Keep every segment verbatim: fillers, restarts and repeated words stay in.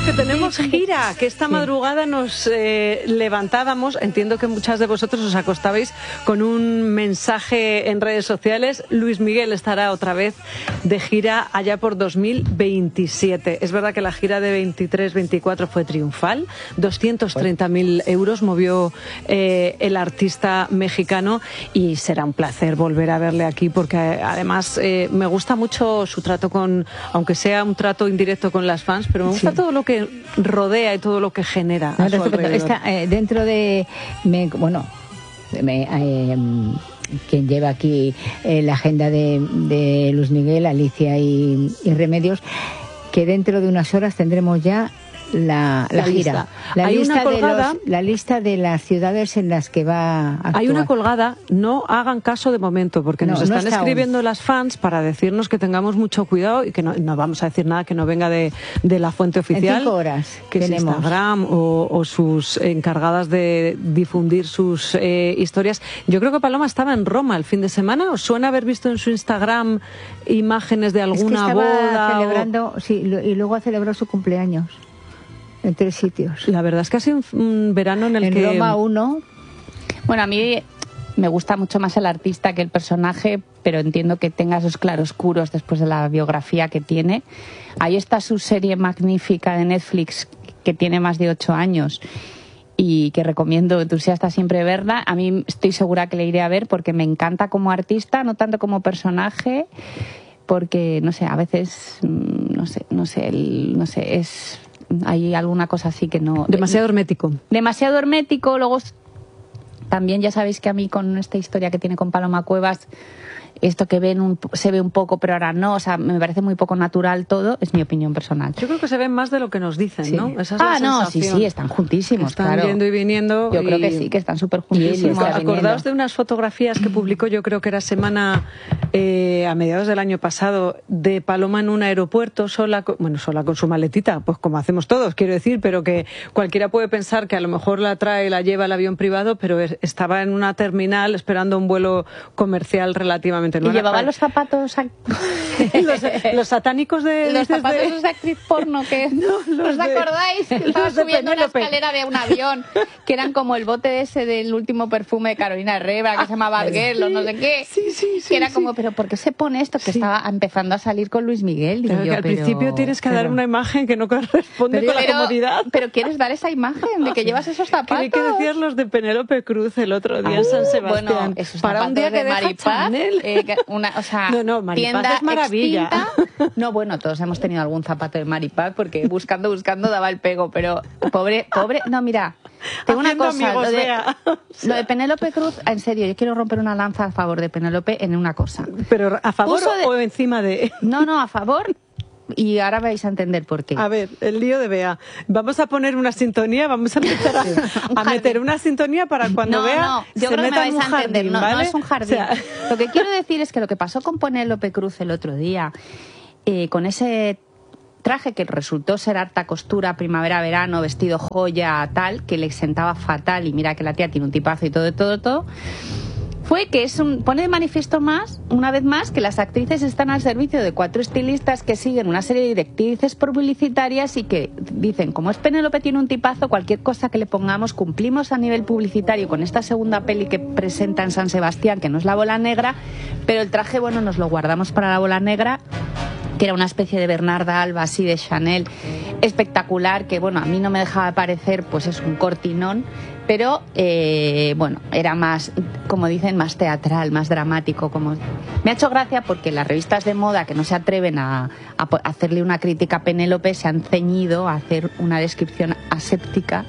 que tenemos gira, que esta madrugada nos eh, levantábamos. Entiendo que muchas de vosotros os acostabais con un mensaje en redes sociales. Luis Miguel estará otra vez de gira allá por dos mil veintisiete. Es verdad que la gira de veintitrés veinticuatro fue triunfal. doscientos treinta mil euros movió eh, el artista mexicano y será un placer volver a verle aquí porque además eh, me gusta mucho su trato con, aunque sea un trato indirecto con las fans, pero me gusta sí. todo lo que rodea y todo lo que genera a su alrededor. Está, eh, dentro de, me, bueno, me, eh, quien lleva aquí eh, la agenda de, de Luis Miguel, Alicia y, y Remedios, que dentro de unas horas tendremos ya la, la, la gira, lista. La, hay lista una colgada, de los, la lista de las ciudades en las que va a actuar. Hay una colgada, no hagan caso de momento, porque no, nos están no escribiendo aún. Las fans para decirnos que tengamos mucho cuidado y que no, no vamos a decir nada que no venga de, de la fuente oficial. En cinco horas que es Instagram o, o sus encargadas de difundir sus eh, historias. Yo creo que Paloma estaba en Roma el fin de semana. ¿Os suena haber visto en su Instagram imágenes de alguna es que estaba boda? Celebrando, o... sí, y luego ha celebrado su cumpleaños. En tres sitios. La verdad es que ha sido un, un verano en el en que... En Roma uno. Bueno, a mí me gusta mucho más el artista que el personaje, pero entiendo que tenga esos claroscuros después de la biografía que tiene. Ahí está su serie magnífica de Netflix, que tiene más de ocho años y que recomiendo entusiasta siempre verla. A mí estoy segura que le iré a ver porque me encanta como artista, no tanto como personaje, porque, no sé, a veces, no sé, no sé, el, no sé, es... hay alguna cosa así que no... Demasiado hermético. Demasiado hermético. Luego también ya sabéis que a mí con esta historia que tiene con Paloma Cuevas, esto que ven un, se ve un poco, pero ahora no, o sea, me parece muy poco natural todo, es mi opinión personal. Yo creo que se ven más de lo que nos dicen, sí. ¿no? Esa es ah, la no, sensación. sí, sí, están juntísimos, están claro. yendo y viniendo. Yo y... creo que sí, que están súper juntísimos. Sí, acordaos de unas fotografías que publicó, yo creo que era semana eh, a mediados del año pasado, de Paloma en un aeropuerto, sola, con, bueno, sola con su maletita, pues como hacemos todos, quiero decir, pero que cualquiera puede pensar que a lo mejor la trae, la lleva al avión privado, pero es, estaba en una terminal esperando un vuelo comercial relativamente. ¿Y llevaba los zapatos a... los, los satánicos de los zapatos de... de actriz porno que no, los ¿os de... acordáis? Que estaba subiendo una escalera de un avión que eran como el bote ese del último perfume de Carolina Herrera que ah, se llamaba Alguer, sí, no sé qué, sí, sí, sí, que era sí. como, pero ¿por qué se pone esto? Que sí. Estaba empezando a salir con Luis Miguel. Pero yo, que al pero... principio tienes que pero... dar una imagen que no corresponde pero, con la pero, comodidad. Pero quieres dar esa imagen de que llevas esos zapatos. Creí que decías los de Penélope Cruz el otro día ah, en San Sebastián. Bueno, esos para un día que de deja Chanel. Eh, una, o sea, no, no, Maripaz es maravilla. Extinta. No, bueno, todos hemos tenido algún zapato de Maripaz porque buscando, buscando daba el pego, pero pobre, pobre, no, mira, tengo Haciendo una cosa, amigos, lo de, lo de Penélope Cruz, en serio, yo quiero romper una lanza a favor de Penélope en una cosa. Pero ¿a favor de... o encima de...? No, no, a favor. Y ahora vais a entender por qué. A ver, el lío de Bea. Vamos a poner una sintonía, vamos a empezar a, a meter una sintonía para cuando no, Bea no, yo se creo meta que me vais en un a entender. jardín, no, ¿vale? no es un jardín. O sea... Lo que quiero decir es que lo que pasó con Penélope Cruz el otro día, eh, con ese traje que resultó ser harta costura, primavera-verano, vestido joya, tal, que le sentaba fatal, y mira que la tía tiene un tipazo y todo, todo, todo... fue que es un, pone de manifiesto más, una vez más, que las actrices están al servicio de cuatro estilistas que siguen una serie de directrices publicitarias y que dicen, como es Penélope tiene un tipazo, cualquier cosa que le pongamos cumplimos a nivel publicitario con esta segunda peli que presenta en San Sebastián, que no es La Bola Negra, pero el traje, bueno, nos lo guardamos para La Bola Negra, que era una especie de Bernarda Alba, así de Chanel, espectacular, que bueno, a mí no me dejaba de parecer, pues es un cortinón, pero eh, bueno, era más, como dicen, más teatral, más dramático. Como... Me ha hecho gracia porque las revistas de moda que no se atreven a, a hacerle una crítica a Penélope se han ceñido a hacer una descripción aséptica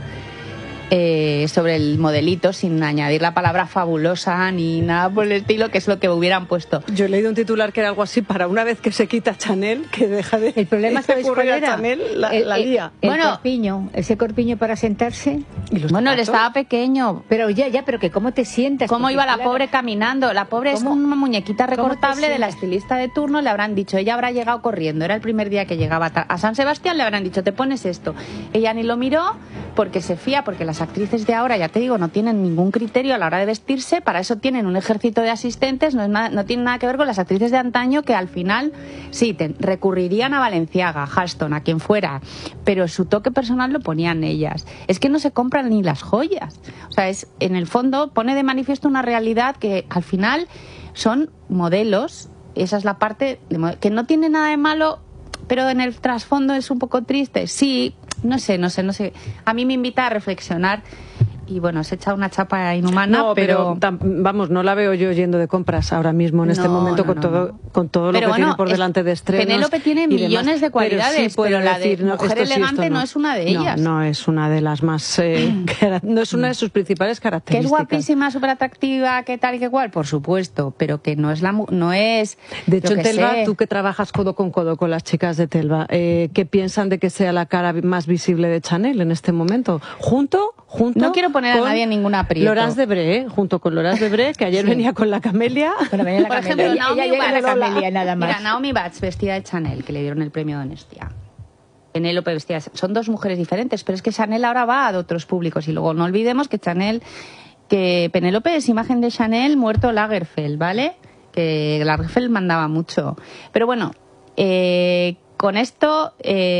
Eh, sobre el modelito sin añadir la palabra fabulosa ni nada por el estilo, que es lo que hubieran puesto. Yo he leído un titular que era algo así, para una vez que se quita Chanel, que deja de... El problema, ¿sabéis cuál era? Chanel, la, el, la lía. El, el bueno, corpiño, ese corpiño para sentarse. ¿Y los bueno, zapatos? él estaba pequeño. Pero ya, ya, pero que cómo te sientas. ¿Cómo porque, iba la claro, pobre caminando? La pobre es una muñequita recortable de la estilista de turno, le habrán dicho, ella habrá llegado corriendo, era el primer día que llegaba a San Sebastián, le habrán dicho, te pones esto. Ella ni lo miró porque se fía, porque las las actrices de ahora, ya te digo, no tienen ningún criterio a la hora de vestirse, para eso tienen un ejército de asistentes, no, es nada, no tiene nada que ver con las actrices de antaño que al final sí, te, recurrirían a Balenciaga, Halston, a quien fuera, pero su toque personal lo ponían ellas. Es que no se compran ni las joyas. O sea, es, en el fondo pone de manifiesto una realidad que al final son modelos, esa es la parte de, que no tiene nada de malo, pero en el trasfondo es un poco triste. Sí, no sé, no sé, no sé. A mí me invita a reflexionar y bueno, se echa una chapa inhumana, no, pero, pero... tam, vamos, no la veo yo yendo de compras ahora mismo, en no, este momento, no, con, no, todo, no. con todo pero lo que bueno, tiene por delante de estrenos. Penélope tiene millones demás. de cualidades, pero, sí pero la decir, de no, mujer elegante sí, no. no es una de ellas. No, no es una de las más... Eh, no es una de sus principales características. Que es guapísima, súper atractiva, que tal y que cual, por supuesto, pero que no es la... no es. De hecho, en Telva, sé. tú que trabajas codo con codo con las chicas de Telva, eh, ¿qué piensan de que sea la cara más visible de Chanel en este momento? ¿Junto? junto No quiero poner a nadie en ninguna aprieto. Laurence Debré, ¿eh? junto con Laurence Debré, que ayer sí. venía con la Camelia. Bueno, venía la Por Camelia. ejemplo, Naomi ella llega Watts, la Camelia, nada más. Mira, Naomi Watts vestida de Chanel, que le dieron el premio de honestidad. Penélope vestida de... Son dos mujeres diferentes, pero es que Chanel ahora va a otros públicos. Y luego no olvidemos que Chanel, que Penélope es imagen de Chanel muerto Lagerfeld, ¿vale? Que Lagerfeld mandaba mucho. Pero bueno, eh... con esto,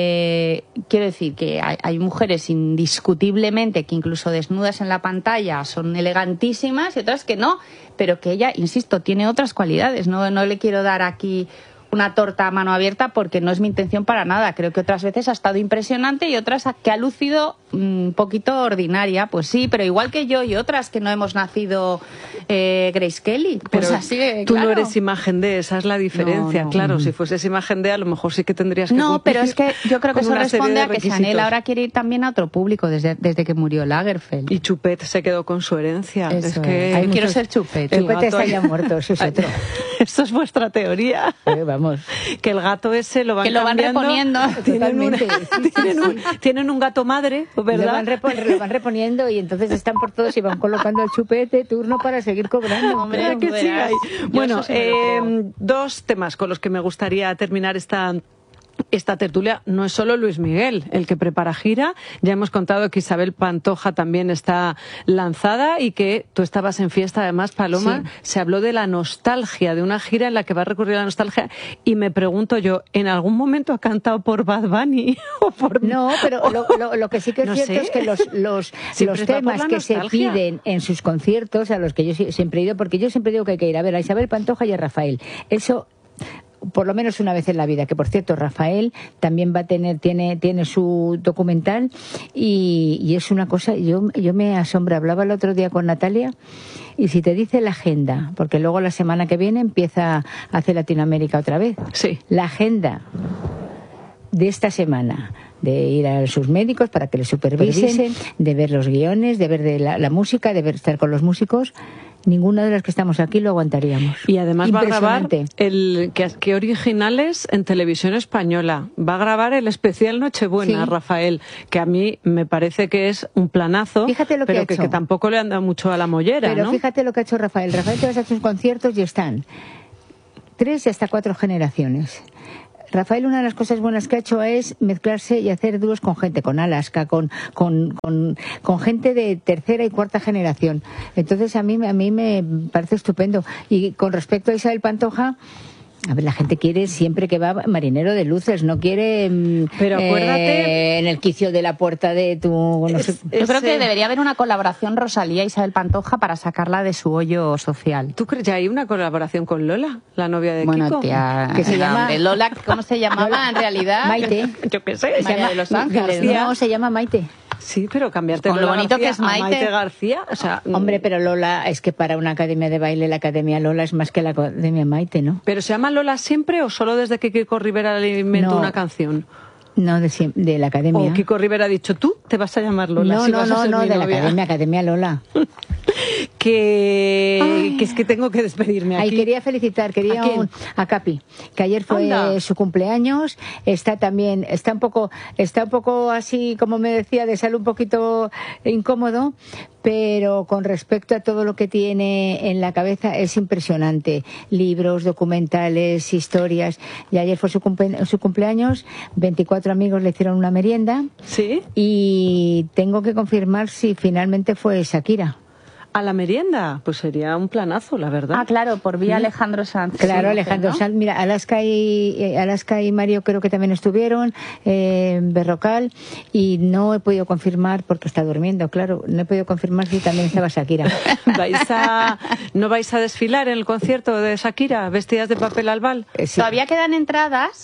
eh, quiero decir que hay, hay mujeres indiscutiblemente que incluso desnudas en la pantalla son elegantísimas y otras que no, pero que ella, insisto, tiene otras cualidades. No, no le quiero dar aquí una torta a mano abierta porque no es mi intención para nada. Creo que otras veces ha estado impresionante y otras que ha lucido un poquito ordinaria. Pues sí, pero igual que yo y otras que no hemos nacido eh, Grace Kelly. Pues pero así de, tú claro. no eres imagen de, esa es la diferencia. No, no. Claro, si fueses imagen de, a lo mejor sí que tendrías que No, pero es que yo creo que eso responde a que requisitos. Chanel ahora quiere ir también a otro público desde, desde que murió Lagerfeld. Y Chupet se quedó con su herencia. Eso es que es. Quiero ser Chupet. El Chupet está ya muerto, eso es otro. Eso es vuestra teoría. Eh, vamos. Que el gato ese lo van que lo van cambiando. reponiendo. Tienen, una, sí, sí, tienen, sí. Un, tienen un gato madre, ¿verdad? Lo van, repo, lo van reponiendo y entonces están por todos y van colocando el chupete turno para seguir cobrando. Hombre, que sí hay. Bueno, sí eh, dos temas con los que me gustaría terminar esta... Esta tertulia. No es solo Luis Miguel el que prepara gira, ya hemos contado que Isabel Pantoja también está lanzada y que tú estabas en fiesta además, Paloma, sí. Se habló de la nostalgia, de una gira en la que va a recurrir a la nostalgia y me pregunto yo, ¿en algún momento ha cantado por Bad Bunny? o por... No, pero lo, lo, lo que sí que es no cierto sé. es que los, los, los temas que nostalgia. se piden en sus conciertos, a los que yo siempre he ido, porque yo siempre digo que hay que ir a ver a Isabel Pantoja y a Rafael, eso... por lo menos una vez en la vida, que por cierto Rafael también va a tener, tiene, tiene su documental y, y es una cosa, yo, yo me asombro, hablaba el otro día con Natalia y si te dice la agenda, porque luego la semana que viene empieza a hacer Latinoamérica otra vez, sí. La agenda de esta semana, de ir a sus médicos para que le supervisen, de ver los guiones, de ver de la, la música, de ver estar con los músicos. Ninguna de las que estamos aquí lo aguantaríamos. Y además va a grabar el que, que originales en televisión española. Va a grabar el especial Nochebuena, sí. Rafael, que a mí me parece que es un planazo, fíjate lo que pero ha que, hecho. que tampoco le han dado mucho a la mollera, Pero ¿no? fíjate lo que ha hecho Rafael. Rafael te vas a sus conciertos y están tres y hasta cuatro generaciones. Rafael, una de las cosas buenas que ha hecho es mezclarse y hacer dúos con gente, con Alaska, con, con, con, con gente de tercera y cuarta generación. Entonces a mí, a mí me parece estupendo. Y con respecto a Isabel Pantoja, a ver, la gente quiere siempre que va marinero de luces, no quiere pero acuérdate eh, en el quicio de la puerta de tu... No es, sé. Yo creo que debería haber una colaboración Rosalía e Isabel Pantoja para sacarla de su hoyo social. ¿Tú crees que hay una colaboración con Lola, la novia de bueno, Kiko? Tía, que se llama Lola, ¿cómo se llamaba Lola, en realidad? Maite. Yo qué sé. Se María llama, de Los Ángeles, ¿no? No, se llama Maite. Sí, pero cambiarte con lo Lola bonito García que es Maite. a Maite García, o sea, hombre, pero Lola, es que para una academia de baile la academia Lola es más que la academia Maite, ¿no? ¿Pero se llama Lola siempre o solo desde que Kiko Rivera le inventó no, una canción? No, de, de la academia. O Kiko Rivera ha dicho, tú te vas a llamar Lola. No, si no, vas no, a ser no, mi de novia. la academia, academia Lola. que, que es que tengo que despedirme aquí. Ay, quería felicitar, quería ¿A quién? un, a Capi, que ayer fue Anda. su cumpleaños. Está también, está un poco, está un poco así, como me decía, de salud un poquito incómodo, pero con respecto a todo lo que tiene en la cabeza es impresionante. Libros, documentales, historias. Y ayer fue su, cumple, su cumpleaños, veinticuatro amigos le hicieron una merienda. ¿Sí? Y tengo que confirmar si finalmente fue Shakira. ¿A la merienda? Pues sería un planazo, la verdad. Ah, claro, por vía ¿Mm? Alejandro Sanz. Claro, Sí, Alejandro ¿no? Sanz. Mira, Alaska y, eh, Alaska y Mario creo que también estuvieron, eh, Berrocal, y no he podido confirmar, porque está durmiendo, claro, no he podido confirmar si también estaba Shakira. ¿Vais a, ¿No vais a desfilar en el concierto de Shakira, vestidas de papel albal? Eh, sí. Todavía quedan entradas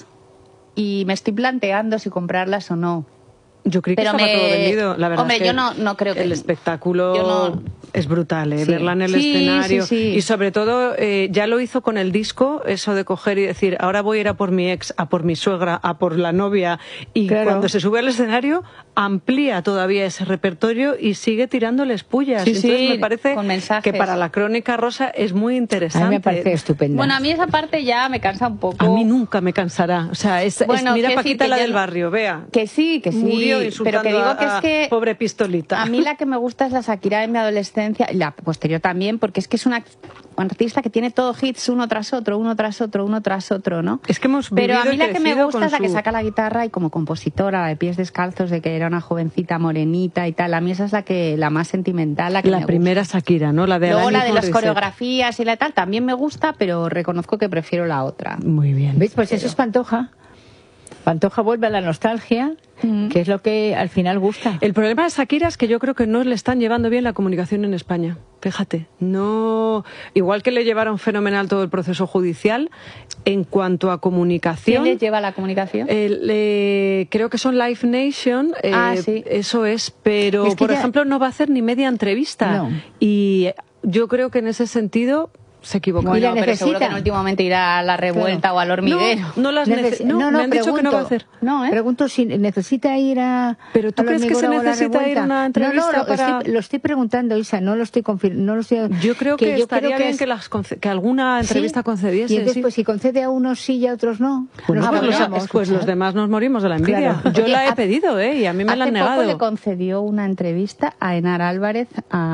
y me estoy planteando si comprarlas o no. Yo creí que Pero estaba me- todo vendido. La verdad Hombre, es que yo no- no creo que- el espectáculo yo no- es brutal, ¿eh? Sí. Verla en el Sí, escenario. sí, sí. Y sobre todo, eh, ya lo hizo con el disco, eso de coger y decir, ahora voy a ir a por mi ex, a por mi suegra, a por la novia. Y Claro. cuando se sube al escenario, amplía todavía ese repertorio y sigue tirándoles pullas. Sí, Entonces sí, me parece con mensajes. que para la Crónica Rosa es muy A interesante. mí me parece estupenda. Bueno, a mí esa parte ya me cansa un poco. A mí nunca me cansará. O sea, es, es- Bueno, mira quiero Paquita decir que la ya del no- barrio, vea. Que sí, que sí. Murió pero insultando que digo a- que es a que pobre pistolita. a mí la que me gusta es la Shakira de mi adolescencia y la posterior también, porque es que es una artista que tiene todo hits uno tras otro, uno tras otro, uno tras otro, ¿no? Es que hemos Pero a vivido mí y la que me crecido gusta con es la que su- saca la guitarra y como compositora, la de Pies Descalzos, de que era una jovencita morenita y tal. A mí esa es la que la más sentimental, la que La me primera gusta. Shakira, ¿no? La de Luego la Alanis de las Morissette. coreografías y la tal también me gusta, pero reconozco que prefiero la otra. Muy bien. ¿Veis? Pues eso es Pantoja. Pantoja vuelve a la nostalgia, Mm. que es lo que al final gusta. El problema de Shakira es que yo creo que no le están llevando bien la comunicación en España. Fíjate, no. Igual que le llevaron fenomenal todo el proceso judicial, en cuanto a ¿Quién comunicación. les lleva la comunicación? el, eh, creo que son Live Nation, eh, Ah, sí. eso es, pero Es que por ya- ejemplo no va a hacer ni media entrevista. No. Y yo creo que en ese sentido se equivocó. Y la Bueno, pero seguro que necesitan. en último momento irá a la revuelta o al hormiguero. No, no las Neces- nece- no, me han dicho que no va a hacer. No, ¿eh? Pregunto si necesita ir a. ¿Pero tú al crees que se hormiguero o a la necesita ir revuelta. a una entrevista No, no, lo, para- estoy, lo estoy preguntando, Isa, no lo estoy confirmando. No lo estoy... Yo creo que, yo estaría creo que bien es- que, las conce- que alguna entrevista ¿Sí? concediese. Y entonces, sí. pues si concede a unos sí y a otros no. Bueno, nos pues, los, apoyamos. pues los demás nos morimos de la envidia. Claro. Yo Oye, la he hace- pedido, ¿eh? Y a mí me la han Hace poco negado. le concedió una entrevista a Enar Álvarez,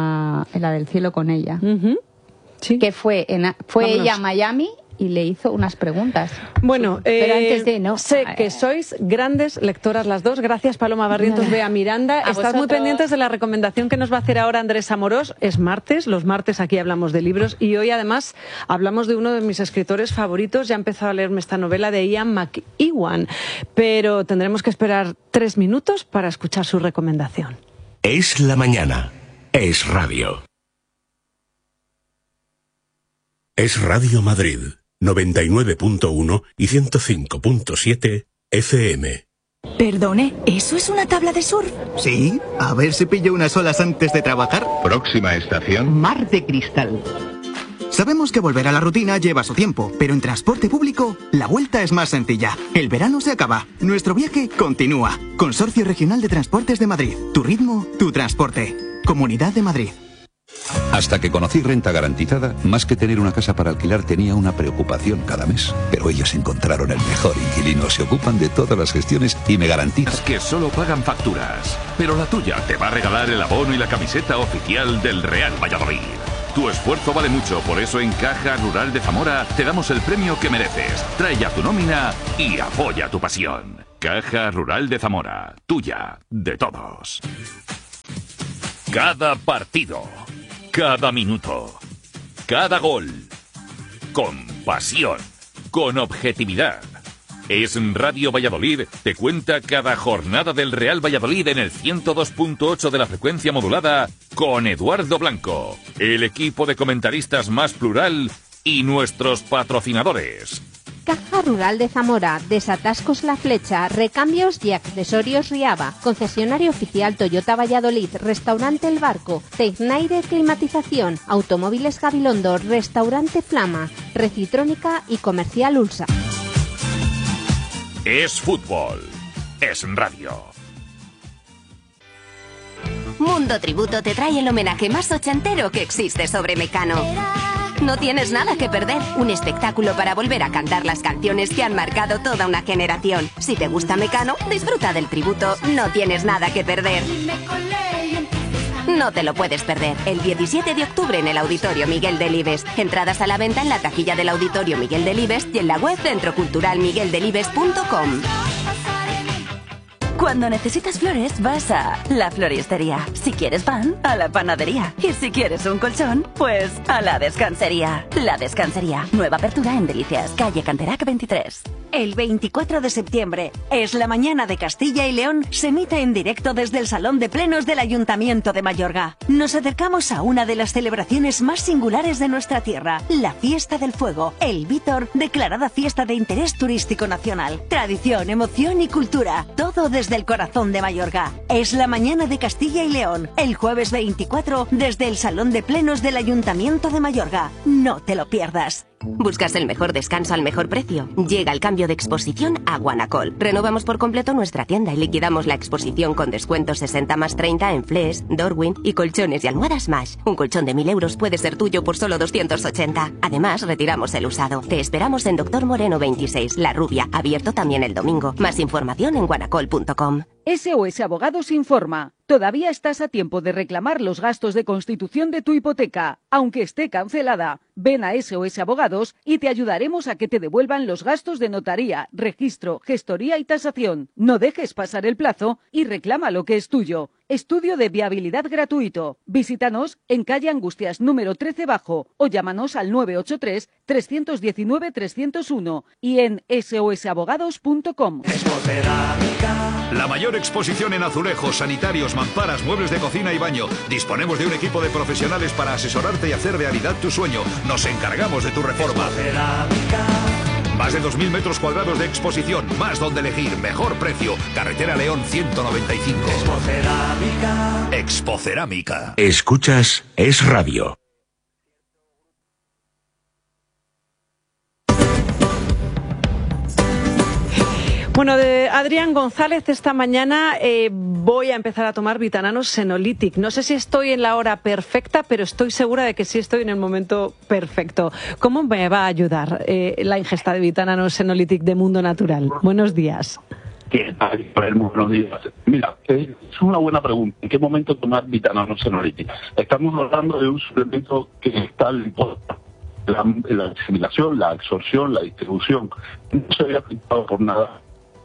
a en la del cielo con ella, Ujú. Sí. que fue, en- fue Vámonos. ella a Miami y le hizo unas preguntas. Bueno, Pero eh, antes de, ¿no? sé Ah, que eh. sois grandes lectoras las dos. Gracias, Paloma Barrientos, Bea Miranda. A Estás muy vosotros. pendientes de la recomendación que nos va a hacer ahora Andrés Amorós. Es martes, los martes aquí hablamos de libros y hoy además hablamos de uno de mis escritores favoritos. Ya he empezado a leerme esta novela de Ian McEwan, pero tendremos que esperar tres minutos para escuchar su recomendación. Es la mañana. Es radio. Es Radio Madrid, noventa y nueve punto uno y ciento cinco punto siete F M. Perdone, ¿eso es una tabla de surf? Sí, a ver si pillo unas olas antes de trabajar. Próxima estación. Mar de Cristal. Sabemos que volver a la rutina lleva su tiempo, pero en transporte público la vuelta es más sencilla. El verano se acaba, nuestro viaje continúa. Consorcio Regional de Transportes de Madrid. Tu ritmo, tu transporte. Comunidad de Madrid. Hasta que conocí Renta Garantizada, más que tener una casa para alquilar tenía una preocupación cada mes. Pero ellos encontraron el mejor inquilino, se ocupan de todas las gestiones y me garantizan. Que solo pagan facturas, pero la tuya te va a regalar el abono y la camiseta oficial del Real Valladolid. Tu esfuerzo vale mucho, por eso en Caja Rural de Zamora te damos el premio que mereces. Trae ya tu nómina y apoya tu pasión. Caja Rural de Zamora, tuya, de todos. Cada partido, cada minuto, cada gol, con pasión, con objetividad. Es Radio Valladolid, te cuenta cada jornada del Real Valladolid en el ciento dos punto ocho de la frecuencia modulada con Eduardo Blanco, el equipo de comentaristas más plural y nuestros patrocinadores. Caja Rural de Zamora, Desatascos La Flecha, Recambios y Accesorios Riaba, Concesionario Oficial Toyota Valladolid, Restaurante El Barco, Tecnaire Climatización, Automóviles Gabilondo, Restaurante Flama, Recitrónica y Comercial Ulsa. Es fútbol, es radio. Mundo Tributo te trae el homenaje más ochentero que existe sobre Mecano. No tienes nada que perder. Un espectáculo para volver a cantar las canciones que han marcado toda una generación. Si te gusta Mecano, disfruta del tributo. No tienes nada que perder. No te lo puedes perder. El diecisiete de octubre en el Auditorio Miguel Delibes. Entradas a la venta en la taquilla del Auditorio Miguel Delibes y en la web centro cultural miguel delibes punto com. Cuando necesitas flores, vas a la floristería. Si quieres pan, a la panadería. Y si quieres un colchón, pues a la descansería. La Descansería. Nueva apertura en Delicias, calle Canterac veintitrés. El veinticuatro de septiembre es la mañana de Castilla y León, se emite en directo desde el Salón de Plenos del Ayuntamiento de Mayorga. Nos acercamos a una de las celebraciones más singulares de nuestra tierra, la Fiesta del Fuego, el Vítor, declarada fiesta de interés turístico nacional. Tradición, emoción y cultura, todo desde el corazón de Mayorga. Es la mañana de Castilla y León, el jueves veinticuatro desde el Salón de Plenos del Ayuntamiento de Mayorga. No te lo pierdas. ¿Buscas el mejor descanso al mejor precio? Llega el cambio de exposición a Guanacol. Renovamos por completo nuestra tienda y liquidamos la exposición con descuento sesenta más treinta en Flesch, Dorwin y colchones y almohadas Mash. Un colchón de mil euros puede ser tuyo por solo doscientos ochenta. Además, retiramos el usado. Te esperamos en Doctor Moreno veintiséis, La Rubia, abierto también el domingo. Más información en guanacol punto com. S O S Abogados informa. Todavía estás a tiempo de reclamar los gastos de constitución de tu hipoteca, aunque esté cancelada. Ven a S O S Abogados y te ayudaremos a que te devuelvan los gastos de notaría, registro, gestoría y tasación. No dejes pasar el plazo y reclama lo que es tuyo. Estudio de viabilidad gratuito. Visítanos en calle Angustias número trece bajo o llámanos al nueve ocho tres, tres uno nueve, tres cero uno y en s o s abogados punto com. La mayor exposición en azulejos, sanitarios, mamparas, muebles de cocina y baño. Disponemos de un equipo de profesionales para asesorarte y hacer realidad tu sueño. Nos encargamos de tu reforma. Más de dos mil metros cuadrados de exposición, más donde elegir, mejor precio. Carretera León ciento noventa y cinco. Expocerámica. Expocerámica. Escuchas Es Radio. Bueno, de Adrián González, esta mañana eh, voy a empezar a tomar Vitanano Senolytic. No sé si estoy en la hora perfecta, pero estoy segura de que sí estoy en el momento perfecto. ¿Cómo me va a ayudar eh, la ingesta de Vitanano Senolytic de Mundo Natural? Buenos días. ¿Qué tal? Buenos días. Mira, es una buena pregunta. ¿En qué momento tomar Vitanano Senolytic? Estamos hablando de un suplemento que está en la, la asimilación, la absorción, la distribución. No se había afectado por nada.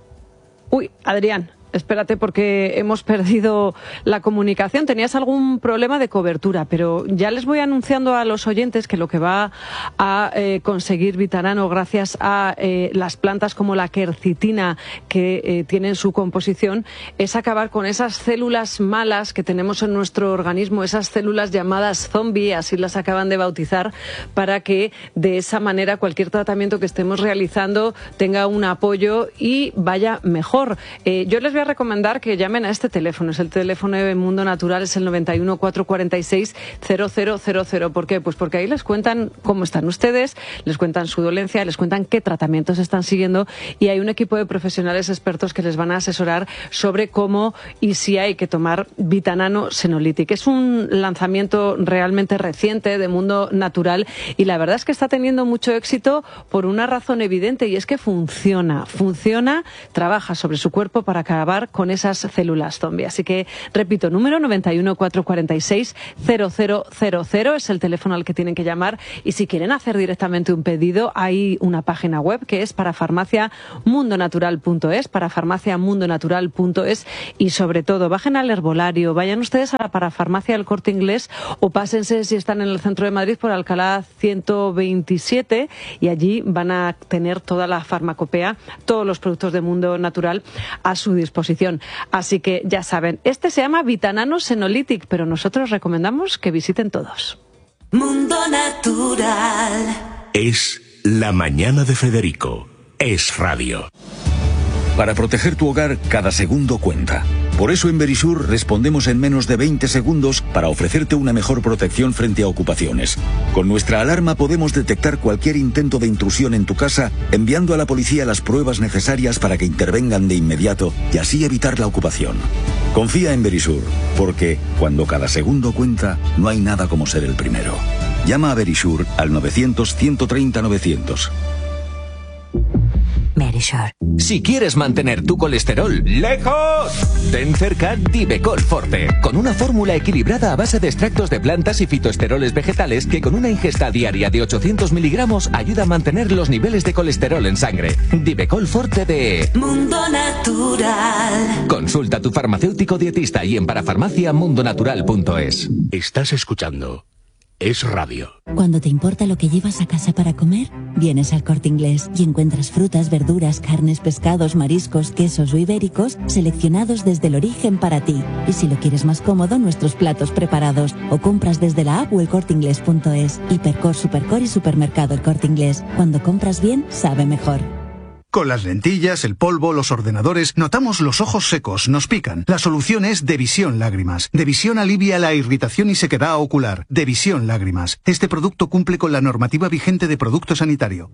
Uy, Adrián, espérate porque hemos perdido la comunicación. Tenías algún problema de cobertura, pero ya les voy anunciando a los oyentes que lo que va a eh, conseguir Vitanano gracias a eh, las plantas como la quercitina que eh, tienen su composición es acabar con esas células malas que tenemos en nuestro organismo, esas células llamadas zombie, así las acaban de bautizar, para que de esa manera cualquier tratamiento que estemos realizando tenga un apoyo y vaya mejor. Eh, yo les voy a recomendar que llamen a este teléfono, es el teléfono de Mundo Natural, es el noventa y uno, cuatrocientos cuarenta y seis, cero cero cero cero. ¿Por qué? Pues porque ahí les cuentan cómo están ustedes, les cuentan su dolencia, les cuentan qué tratamientos están siguiendo y hay un equipo de profesionales expertos que les van a asesorar sobre cómo y si hay que tomar Vitanano Senolytic. Es un lanzamiento realmente reciente de Mundo Natural y la verdad es que está teniendo mucho éxito por una razón evidente y es que funciona, funciona, trabaja sobre su cuerpo para acabar con esas células zombie. Así que, repito, número noventa y uno, cuatrocientos cuarenta y seis, cero cero cero cero es el teléfono al que tienen que llamar y si quieren hacer directamente un pedido hay una página web que es parafarmacia mundo natural punto es, parafarmacia mundo natural punto es y sobre todo bajen al herbolario, vayan ustedes a la parafarmacia del Corte Inglés o pásense si están en el centro de Madrid por Alcalá ciento veintisiete y allí van a tener toda la farmacopea, todos los productos de Mundo Natural a su disposición. Así que ya saben, este se llama Vitanano Senolytic, pero nosotros recomendamos que visiten todos. Mundo Natural. Es la mañana de Federico. Es Radio. Para proteger tu hogar, cada segundo cuenta. Por eso en Verisur respondemos en menos de veinte segundos para ofrecerte una mejor protección frente a ocupaciones. Con nuestra alarma podemos detectar cualquier intento de intrusión en tu casa, enviando a la policía las pruebas necesarias para que intervengan de inmediato y así evitar la ocupación. Confía en Verisur, porque cuando cada segundo cuenta, no hay nada como ser el primero. Llama a Verisur al novecientos, ciento treinta, novecientos. Verisur. Si quieres mantener tu colesterol lejos, ten cerca Divecol Forte, con una fórmula equilibrada a base de extractos de plantas y fitoesteroles vegetales que con una ingesta diaria de ochocientos miligramos ayuda a mantener los niveles de colesterol en sangre. Divecol Forte de Mundo Natural. Consulta a tu farmacéutico dietista y en parafarmacia mundonatural punto es. Estás escuchando Es Radio. Cuando te importa lo que llevas a casa para comer, vienes al Corte Inglés y encuentras frutas, verduras, carnes, pescados, mariscos, quesos o ibéricos seleccionados desde el origen para ti. Y si lo quieres más cómodo, nuestros platos preparados o compras desde la app o el corte inglés punto es. Hipercor, Supercor y Supermercado El Corte Inglés. Cuando compras bien, sabe mejor. Con las lentillas, el polvo, los ordenadores, notamos los ojos secos, nos pican. La solución es Devisión Lágrimas. Devisión alivia la irritación y sequedad ocular. Devisión Lágrimas. Este producto cumple con la normativa vigente de producto sanitario.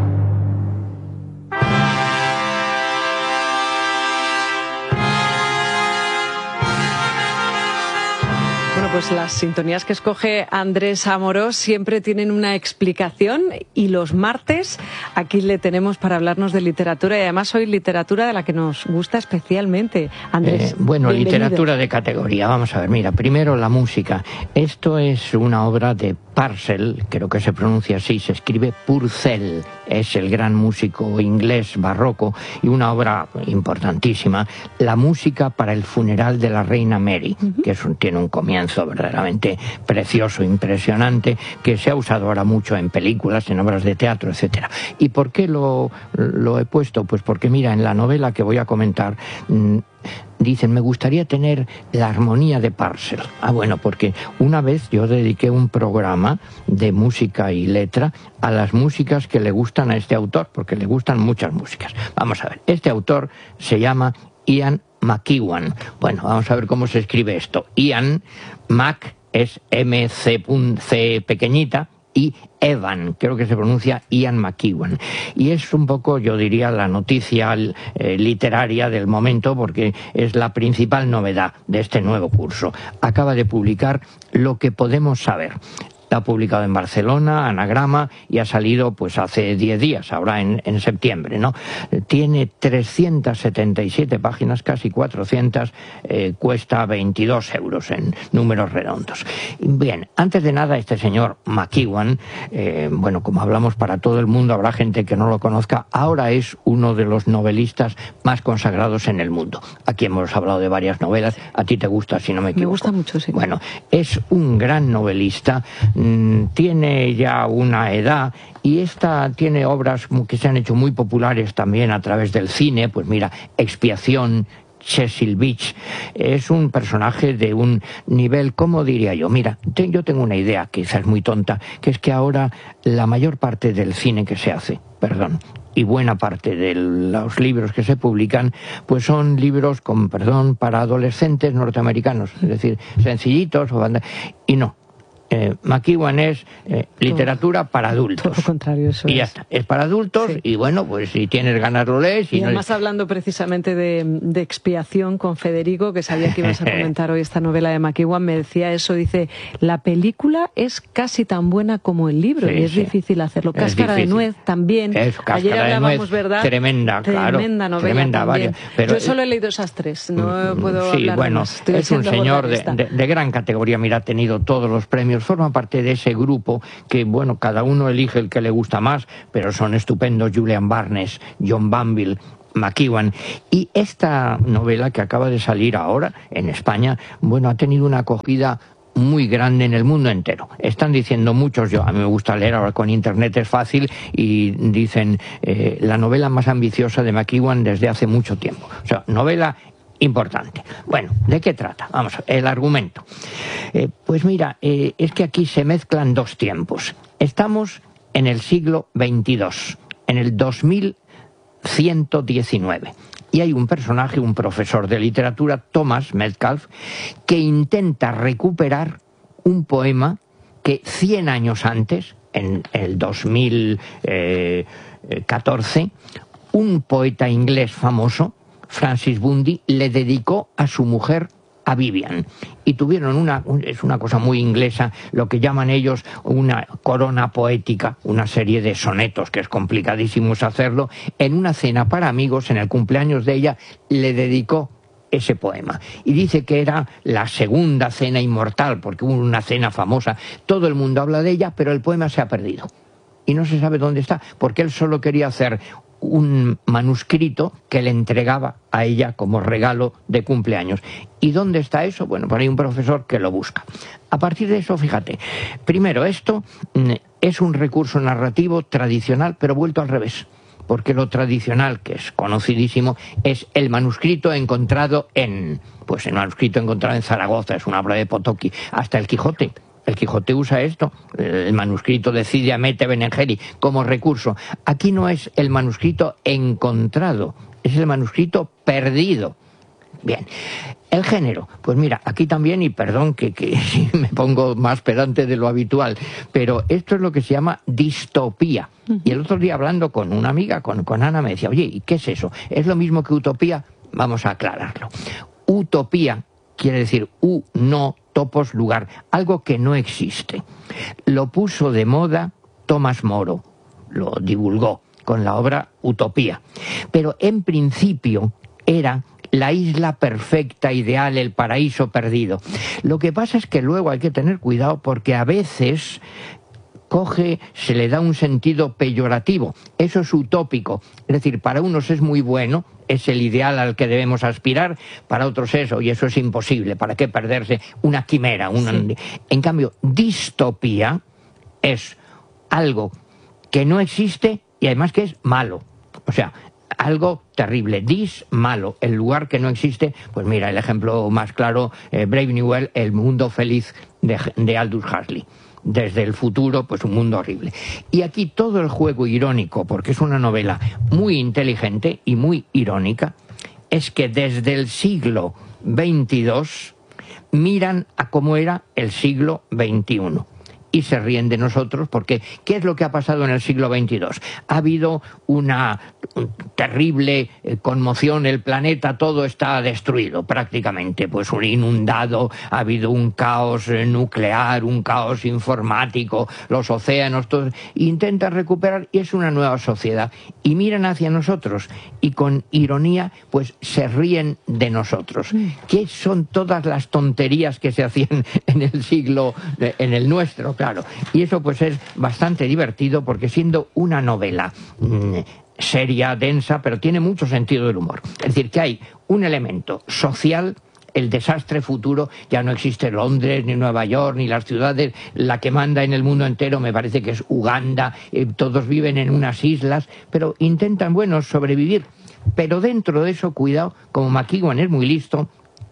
Bueno, pues las sintonías que escoge Andrés Amorós siempre tienen una explicación y los martes aquí le tenemos para hablarnos de literatura y además hoy literatura de la que nos gusta especialmente. Andrés, eh, bueno, bienvenido. Literatura de categoría. Vamos a ver, mira, primero la música. Esto es una obra de Purcell, creo que se pronuncia así, se escribe Purcell, es el gran músico inglés barroco y una obra importantísima, la música para el funeral de la reina Mary, uh-huh. que es un, tiene un comienzo verdaderamente precioso, impresionante, que se ha usado ahora mucho en películas, en obras de teatro, etcétera. ¿Y por qué lo, lo he puesto? Pues porque mira, en la novela que voy a comentar, mmm, dicen, me gustaría tener la armonía de Purcell. Ah, bueno, porque una vez yo dediqué un programa de música y letra a las músicas que le gustan a este autor, porque le gustan muchas músicas. Vamos a ver, este autor se llama Ian McEwan. Bueno, vamos a ver cómo se escribe esto. Ian, Mac es M C C pequeñita, y Evan, creo que se pronuncia Ian McEwan. Y es un poco, yo diría, la noticia eh, literaria del momento, porque es la principal novedad de este nuevo curso. Acaba de publicar Lo que podemos saber. La ha publicado en Barcelona, Anagrama, y ha salido pues hace diez días, ahora en, en septiembre, ¿no? Tiene trescientas setenta y siete páginas, casi cuatrocientas, eh, cuesta veintidós euros en números redondos. Bien, antes de nada, este señor McEwan, eh, bueno, como hablamos para todo el mundo, habrá gente que no lo conozca, ahora es uno de los novelistas más consagrados en el mundo. Aquí hemos hablado de varias novelas, a ti te gusta, si no me equivoco. Me gusta mucho, sí. Bueno, es un gran novelista, tiene ya una edad y esta tiene obras que se han hecho muy populares también a través del cine, pues mira, Expiación, Cecil Beach, es un personaje de un nivel, ¿cómo diría yo? Mira, te, yo tengo una idea, quizás muy tonta, que es que ahora la mayor parte del cine que se hace, perdón, y buena parte de los libros que se publican, pues son libros, con perdón, para adolescentes norteamericanos, es decir, sencillitos, o banda, y no. Eh, McEwan es eh, literatura para adultos. Todo lo contrario, eso y ya es. está. Es para adultos, sí. Y bueno, pues si tienes ganas lo lees. Y, y además no... hablando precisamente de, de Expiación con Federico, que sabía que ibas a comentar hoy esta novela de McEwan, me decía eso, dice, la película es casi tan buena como el libro, sí, y es sí. difícil hacerlo. Es Cáscara difícil. de nuez también. Es Ayer hablábamos, nuez, ¿verdad? Tremenda, claro. Tremenda novela Tremenda, también. Varias, pero... Yo solo he leído esas tres, no puedo sí, hablar bueno, más. Estoy es un señor de, de, de, de gran categoría, mira, ha tenido todos los premios, forma parte de ese grupo que, bueno, cada uno elige el que le gusta más, pero son estupendos Julian Barnes, John Banville, McEwan. Y esta novela que acaba de salir ahora en España, bueno, ha tenido una acogida muy grande en el mundo entero. Están diciendo muchos, yo a mí me gusta leer, ahora con internet es fácil, y dicen eh, la novela más ambiciosa de McEwan desde hace mucho tiempo. O sea, novela importante. Bueno, ¿de qué trata? Vamos, el argumento. Eh, pues mira, eh, es que aquí se mezclan dos tiempos. Estamos en el siglo veintidós, en el dos mil ciento diecinueve. Y hay un personaje, un profesor de literatura, Thomas Metcalf, que intenta recuperar un poema que cien años antes, en el dos mil catorce, un poeta inglés famoso, Francis Bundy le dedicó a su mujer, a Vivian, y tuvieron una, es una cosa muy inglesa, lo que llaman ellos una corona poética, una serie de sonetos, que es complicadísimo hacerlo, en una cena para amigos, en el cumpleaños de ella, le dedicó ese poema. Y dice que era la segunda cena inmortal, porque hubo una cena famosa, todo el mundo habla de ella, pero el poema se ha perdido. Y no se sabe dónde está, porque él solo quería hacer un manuscrito que le entregaba a ella como regalo de cumpleaños. ¿Y dónde está eso? Bueno, pues hay un profesor que lo busca. A partir de eso, fíjate, primero, esto es un recurso narrativo tradicional, pero vuelto al revés. Porque lo tradicional, que es conocidísimo, es el manuscrito encontrado en... Pues el manuscrito encontrado en Zaragoza, es una obra de Potocki, hasta el Quijote. El Quijote usa esto, el manuscrito de Cide Hamete Benengeli, como recurso. Aquí no es el manuscrito encontrado, es el manuscrito perdido. Bien, el género, pues mira, aquí también, y perdón que, que me pongo más pedante de lo habitual, pero esto es lo que se llama distopía. Y el otro día hablando con una amiga, con, con Ana, me decía, oye, ¿y qué es eso? ¿Es lo mismo que utopía? Vamos a aclararlo. Utopía quiere decir u, no, topos, lugar, algo que no existe. Lo puso de moda Tomás Moro, lo divulgó con la obra Utopía. Pero en principio era la isla perfecta, ideal, el paraíso perdido. Lo que pasa es que luego hay que tener cuidado porque a veces coge, se le da un sentido peyorativo. Eso es utópico. Es decir, para unos es muy bueno, es el ideal al que debemos aspirar, para otros eso, y eso es imposible. ¿Para qué perderse una quimera? Una... Sí. En cambio, distopía es algo que no existe y además que es malo. O sea, algo terrible. Dis, malo. El lugar que no existe, pues mira, el ejemplo más claro, eh, Brave New World, el mundo feliz de, de Aldous Huxley. Desde el futuro, pues un mundo horrible. Y aquí todo el juego irónico, porque es una novela muy inteligente y muy irónica, es que desde el siglo veintidós miran a cómo era el siglo veintiuno. Y se ríen de nosotros porque ¿qué es lo que ha pasado en el siglo veintidós? Ha habido una terrible conmoción, el planeta todo está destruido prácticamente, pues un inundado, ha habido un caos nuclear, un caos informático, los océanos, todo, intentan recuperar y es una nueva sociedad. Y miran hacia nosotros y con ironía pues se ríen de nosotros. ¿Qué son todas las tonterías que se hacían en el siglo, en el nuestro? Claro, y eso pues es bastante divertido porque siendo una novela mmm, seria, densa, pero tiene mucho sentido del humor. Es decir, que hay un elemento social, el desastre futuro, ya no existe Londres, ni Nueva York, ni las ciudades, la que manda en el mundo entero me parece que es Uganda, eh, todos viven en unas islas, pero intentan, bueno, sobrevivir. Pero dentro de eso, cuidado, como McEwan es muy listo,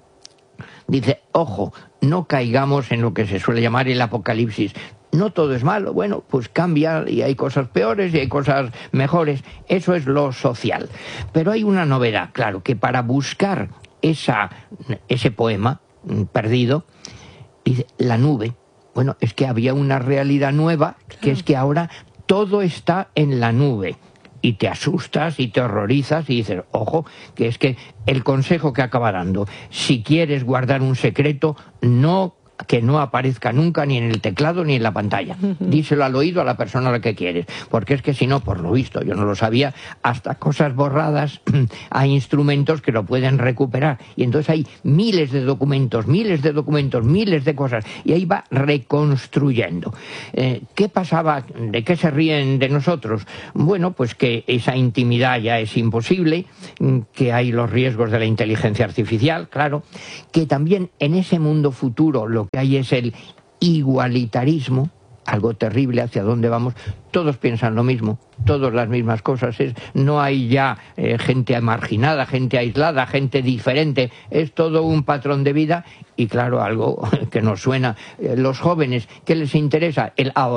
dice, ojo, no caigamos en lo que se suele llamar el apocalipsis. No todo es malo, bueno, pues cambia y hay cosas peores y hay cosas mejores. Eso es lo social. Pero hay una novedad, claro, que para buscar esa, ese poema perdido, dice, la nube. Bueno, es que había una realidad nueva, que es que ahora todo está en la nube. Y te asustas y te horrorizas y dices, ojo, que es que el consejo que acaba dando, si quieres guardar un secreto, no que no aparezca nunca ni en el teclado ni en la pantalla. Díselo al oído a la persona a la que quieres, porque es que si no, por lo visto, yo no lo sabía, hasta cosas borradas hay instrumentos que lo pueden recuperar. Y entonces hay miles de documentos, miles de documentos, miles de cosas, y ahí va reconstruyendo. Eh, ¿Qué pasaba? ¿De qué se ríen de nosotros? Bueno, pues que esa intimidad ya es imposible, que hay los riesgos de la inteligencia artificial, claro, que también en ese mundo futuro lo que hay es el igualitarismo, algo terrible, hacia dónde vamos, todos piensan lo mismo, todas las mismas cosas, es, no hay ya eh, gente marginada, gente aislada, gente diferente, es todo un patrón de vida y claro, algo que nos suena, eh, los jóvenes, ¿qué les interesa? El ahora.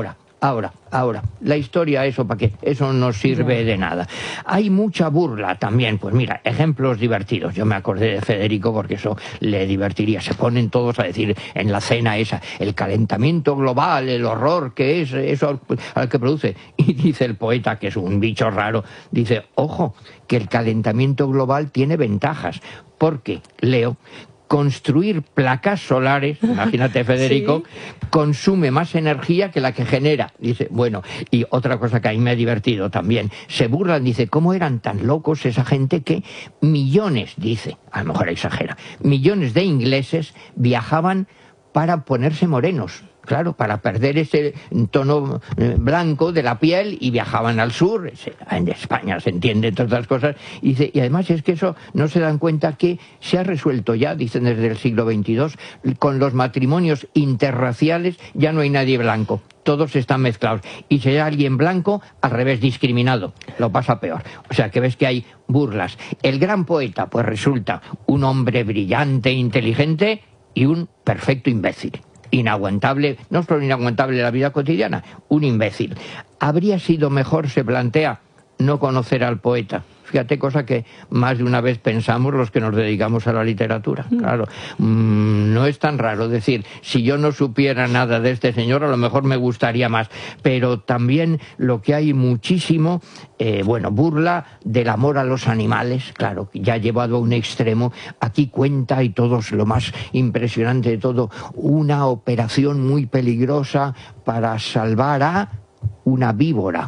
ahora, ahora, la historia, eso para qué, eso no sirve de nada. Hay mucha burla también, pues mira, ejemplos divertidos. Yo me acordé de Federico porque eso le divertiría. Se ponen todos a decir en la cena esa, el calentamiento global, el horror que es eso al que produce. Y dice el poeta, que es un bicho raro, dice, ojo, que el calentamiento global tiene ventajas, porque, leo, construir placas solares, imagínate Federico, sí, consume más energía que la que genera. Dice, bueno, y otra cosa que a mí me ha divertido también, se burlan, dice, ¿cómo eran tan locos esa gente que millones, dice, a lo mejor exagera, millones de ingleses viajaban para ponerse morenos? Claro, para perder ese tono blanco de la piel, y viajaban al sur, en España se entiende, entre otras cosas, y, dice, y además es que eso no se dan cuenta que se ha resuelto ya, dicen desde el siglo veintidós, con los matrimonios interraciales ya no hay nadie blanco, todos están mezclados, y si hay alguien blanco, al revés, discriminado, lo pasa peor. O sea que ves que hay burlas. El gran poeta, pues resulta un hombre brillante, inteligente y un perfecto imbécil. Inaguantable, no solo inaguantable en la vida cotidiana, un imbécil. Habría sido mejor, se plantea, no conocer al poeta. Fíjate, cosa que más de una vez pensamos los que nos dedicamos a la literatura. Claro, mmm, no es tan raro decir, si yo no supiera nada de este señor, a lo mejor me gustaría más. Pero también lo que hay muchísimo, eh, bueno, burla del amor a los animales, claro, ya llevado a un extremo. Aquí cuenta, y todo es lo más impresionante de todo, una operación muy peligrosa para salvar a una víbora,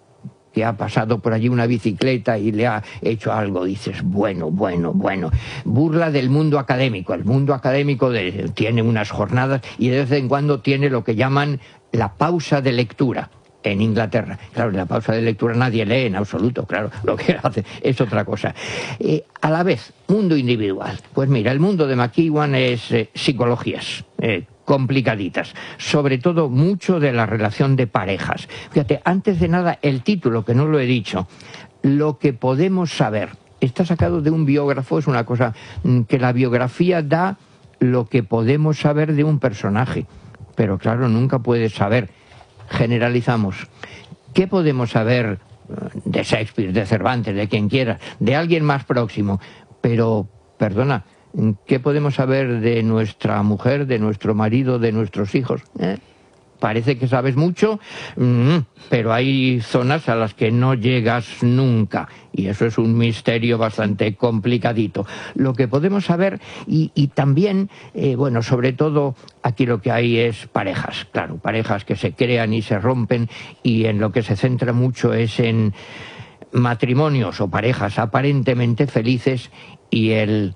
que ha pasado por allí una bicicleta y le ha hecho algo. Dices, bueno, bueno, bueno. Burla del mundo académico. El mundo académico de, tiene unas jornadas y de vez en cuando tiene lo que llaman la pausa de lectura en Inglaterra. Claro, en la pausa de lectura nadie lee en absoluto, claro, lo que hace es otra cosa. Eh, a la vez, mundo individual. Pues mira, el mundo de McEwan es eh, psicologías, eh, complicaditas, sobre todo mucho de la relación de parejas. Fíjate, antes de nada, el título, que no lo he dicho, Lo que podemos saber, está sacado de un biógrafo, es una cosa que la biografía da lo que podemos saber de un personaje, pero claro, nunca puedes saber, generalizamos. ¿Qué podemos saber de Shakespeare, de Cervantes, de quien quiera, de alguien más próximo? Pero, perdona, ¿qué podemos saber de nuestra mujer, de nuestro marido, de nuestros hijos? ¿Eh? Parece que sabes mucho, mmm, pero hay zonas a las que no llegas nunca, y eso es un misterio bastante complicadito. Lo que podemos saber, y, y también, eh, bueno, sobre todo aquí lo que hay es parejas, claro, parejas que se crean y se rompen, y en lo que se centra mucho es en matrimonios o parejas aparentemente felices y el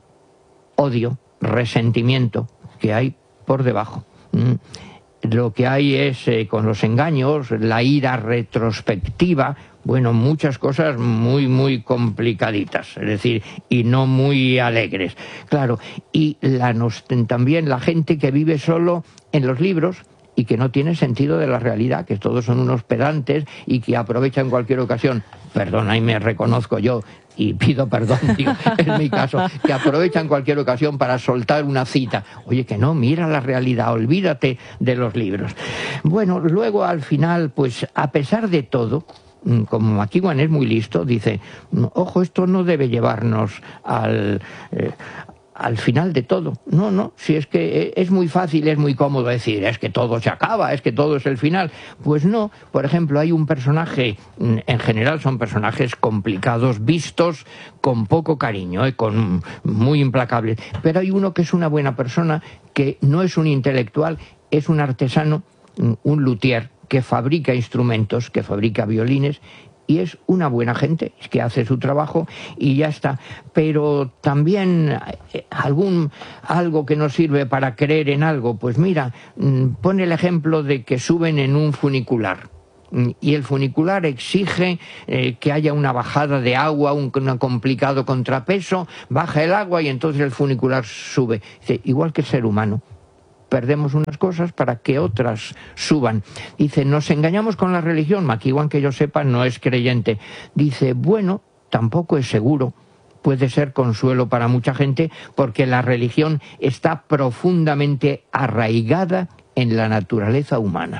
odio, resentimiento que hay por debajo. Mm. Lo que hay es, eh, con los engaños, la ira retrospectiva, bueno, muchas cosas muy, muy complicaditas, es decir, y no muy alegres. Claro, y la, también la gente que vive solo en los libros y que no tiene sentido de la realidad, que todos son unos pedantes y que aprovechan cualquier ocasión. Perdona, y me reconozco yo, y pido perdón, tío, en mi caso, que aprovechan cualquier ocasión para soltar una cita. Oye, que no, mira la realidad, olvídate de los libros. Bueno, luego al final, pues a pesar de todo, como McEwan es muy listo, dice, ojo, esto no debe llevarnos al... Eh, al final de todo. No, no, si es que es muy fácil, es muy cómodo decir, es que todo se acaba, es que todo es el final. Pues no, por ejemplo, hay un personaje, en general son personajes complicados, vistos con poco cariño, eh, con muy implacables, pero hay uno que es una buena persona, que no es un intelectual, es un artesano, un luthier, que fabrica instrumentos, que fabrica violines, y es una buena gente, es que hace su trabajo y ya está. Pero también algún algo que nos sirve para creer en algo, pues mira, pone el ejemplo de que suben en un funicular y el funicular exige eh, que haya una bajada de agua, un, un complicado contrapeso, baja el agua y entonces el funicular sube. Dice, igual que el ser humano, perdemos unas cosas para que otras suban. Dice, nos engañamos con la religión. McEwan, que yo sepa, no es creyente. Dice, bueno, tampoco es seguro. Puede ser consuelo para mucha gente porque la religión está profundamente arraigada en la naturaleza humana.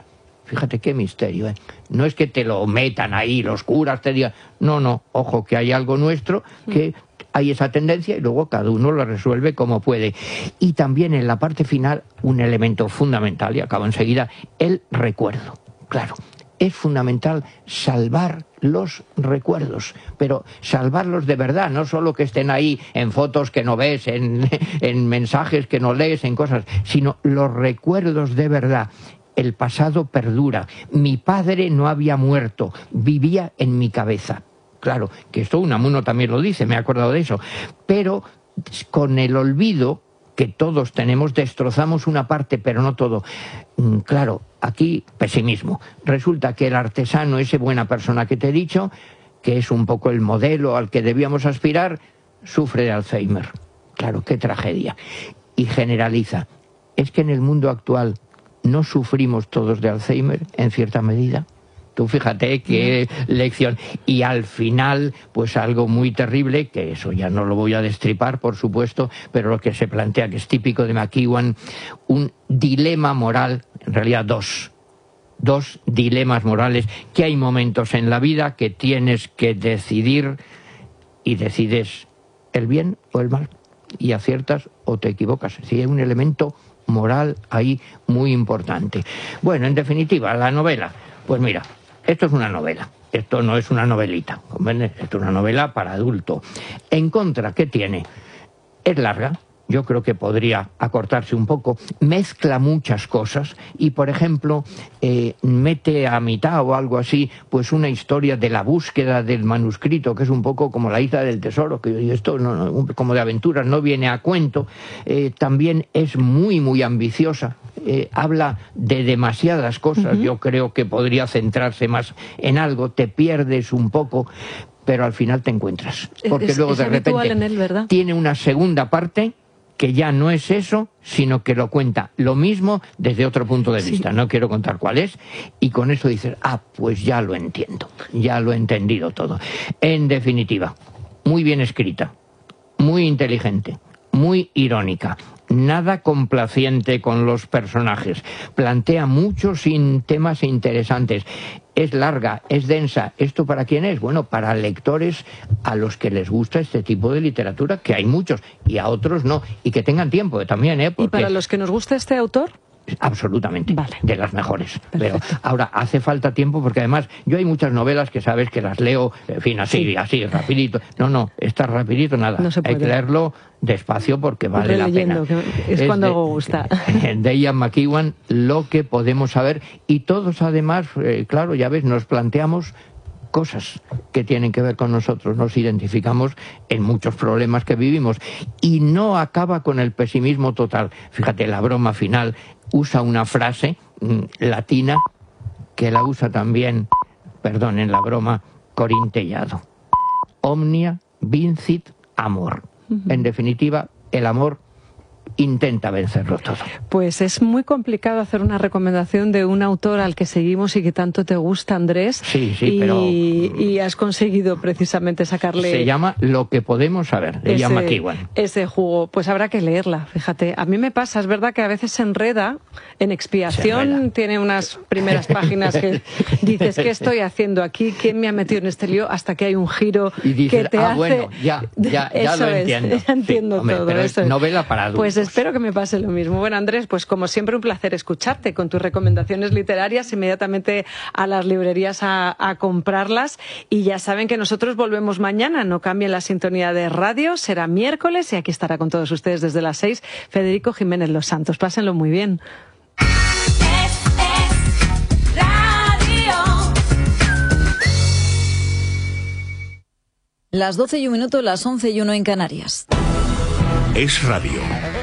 Fíjate qué misterio, ¿eh? No es que te lo metan ahí, los curas te digan, no, no, ojo, que hay algo nuestro, que hay esa tendencia y luego cada uno lo resuelve como puede. Y también en la parte final, un elemento fundamental, y acabo enseguida, el recuerdo. Claro, es fundamental salvar los recuerdos, pero salvarlos de verdad, no solo que estén ahí en fotos que no ves, en, en mensajes que no lees, en cosas, sino los recuerdos de verdad. El pasado perdura. Mi padre no había muerto, vivía en mi cabeza. Claro, que esto Unamuno también lo dice, me he acordado de eso. Pero con el olvido que todos tenemos, destrozamos una parte, pero no todo. Claro, aquí pesimismo. Resulta que el artesano, esa buena persona que te he dicho, que es un poco el modelo al que debíamos aspirar, sufre de Alzheimer. Claro, qué tragedia. Y generaliza. Es que en el mundo actual ¿no sufrimos todos de Alzheimer en cierta medida? Tú fíjate qué lección. Y al final, pues algo muy terrible, que eso ya no lo voy a destripar, por supuesto, pero lo que se plantea, que es típico de McEwan, un dilema moral, en realidad dos, dos dilemas morales, que hay momentos en la vida que tienes que decidir y decides el bien o el mal, y aciertas o te equivocas. Si hay un elemento moral ahí muy importante. Bueno, en definitiva, la novela, pues mira, esto es una novela, esto no es una novelita, ¿comprendes? Esto es una novela para adulto. En contra, ¿qué tiene? Es larga, yo creo que podría acortarse un poco, mezcla muchas cosas y, por ejemplo, eh, mete a mitad o algo así, pues una historia de la búsqueda del manuscrito, que es un poco como la isla del tesoro, que esto no, no, como de aventuras, no viene a cuento. Eh, también es muy, muy ambiciosa. Eh, habla de demasiadas cosas. Uh-huh. Yo creo que podría centrarse más en algo, te pierdes un poco, pero al final te encuentras. Porque es, luego es de repente en él, ¿verdad? Tiene una segunda parte que ya no es eso, sino que lo cuenta lo mismo desde otro punto de vista. Sí. No quiero contar cuál es, y con eso dices, ah, pues ya lo entiendo, ya lo he entendido todo. En definitiva, muy bien escrita, muy inteligente, muy irónica, nada complaciente con los personajes, plantea muchos temas interesantes. Es larga, es densa. ¿Esto para quién es? Bueno, para lectores a los que les gusta este tipo de literatura, que hay muchos, y a otros no, y que tengan tiempo también, ¿eh? Porque... ¿Y para los que nos gusta este autor? Absolutamente, vale. De las mejores. Perfecto. Pero ahora hace falta tiempo, porque además yo hay muchas novelas que sabes que las leo, en fin, así, sí. así, rapidito. No, no, está rapidito, nada. No se puede. Hay que leerlo despacio porque vale la pena. Es, es cuando de, algo gusta. De Ian McEwan, lo que podemos saber, y todos además, eh, claro, ya ves, nos planteamos cosas que tienen que ver con nosotros, nos identificamos en muchos problemas que vivimos, y no acaba con el pesimismo total. Fíjate, la broma final usa una frase mmm, latina que la usa también, perdón, en la broma, Corín Tellado. Omnia vincit amor. Uh-huh. En definitiva, el amor intenta vencerlo todo. Pues es muy complicado hacer una recomendación de un autor al que seguimos y que tanto te gusta, Andrés. Sí, sí, y, pero... Y has conseguido precisamente sacarle... Se llama Lo que podemos saber, de Ian McEwan. Ese jugo, pues habrá que leerla, fíjate. A mí me pasa, es verdad que a veces se enreda, en Expiación enreda. Tiene unas primeras páginas que dices, ¿qué estoy haciendo aquí? ¿Quién me ha metido en este lío? Hasta que hay un giro y dices, que te ah, hace... bueno, ya, ya, ya lo es, entiendo. Ya entiendo sí, hombre, todo. Pero eso es novela para adultos. Pues espero que me pase lo mismo. Bueno, Andrés, pues como siempre un placer escucharte con tus recomendaciones literarias, inmediatamente a las librerías a, a comprarlas, y ya saben que nosotros volvemos mañana, no cambien la sintonía de radio, será miércoles y aquí estará con todos ustedes desde las seis Federico Jiménez Los Santos. Pásenlo muy bien. Las doce y un minuto, las once y uno en Canarias. Es radio.